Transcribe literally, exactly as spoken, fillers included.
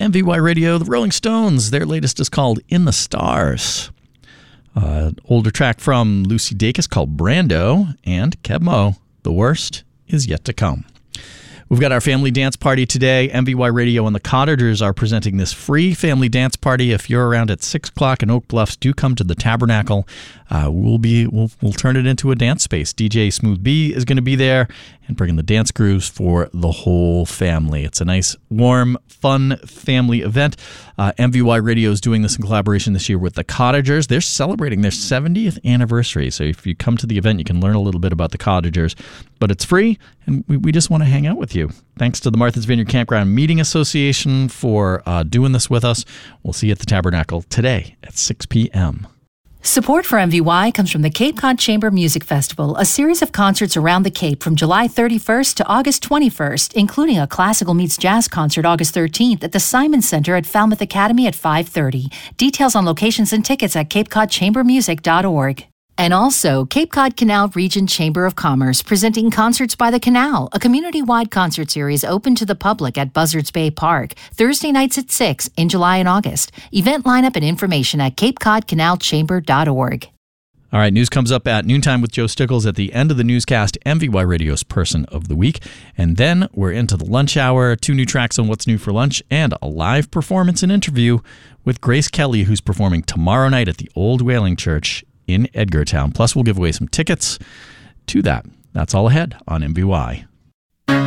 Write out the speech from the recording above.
M V Y Radio, the Rolling Stones. Their latest is called In the Stars. Uh, older track from Lucy Dacus called Brando, and Keb Mo, The Worst Is Yet to Come. We've got our family dance party today. M V Y Radio and the Cottagers are presenting this free family dance party. If you're around at six o'clock in Oak Bluffs, do come to the Tabernacle. Uh, we'll be we'll, we'll turn it into a dance space. D J Smooth B is going to be there and bringing the dance grooves for the whole family. It's a nice, warm, fun family event. Uh, M V Y Radio is doing this in collaboration this year with the Cottagers. They're celebrating their seventieth anniversary. So if you come to the event, you can learn a little bit about the Cottagers. But it's free, and we, we just want to hang out with you. Thanks to the Martha's Vineyard Campground Meeting Association for uh, doing this with us. We'll see you at the Tabernacle today at six p.m. Support for M V Y comes from the Cape Cod Chamber Music Festival, a series of concerts around the Cape from July thirty-first to August twenty-first, including a classical meets jazz concert August thirteenth at the Simon Center at Falmouth Academy at five thirty. Details on locations and tickets at cape cod chamber music dot org. And also, Cape Cod Canal Region Chamber of Commerce presenting Concerts by the Canal, a community-wide concert series open to the public at Buzzards Bay Park, Thursday nights at six in July and August. Event lineup and information at cape cod canal chamber dot org. All right, news comes up at noontime with Joe Stickles. At the end of the newscast, M V Y Radio's Person of the Week. And then we're into the lunch hour, two new tracks on What's New for Lunch, and a live performance and interview with Grace Kelly, who's performing tomorrow night at the Old Whaling Church in Edgartown. Plus, we'll give away some tickets to that. That's all ahead on M V Y.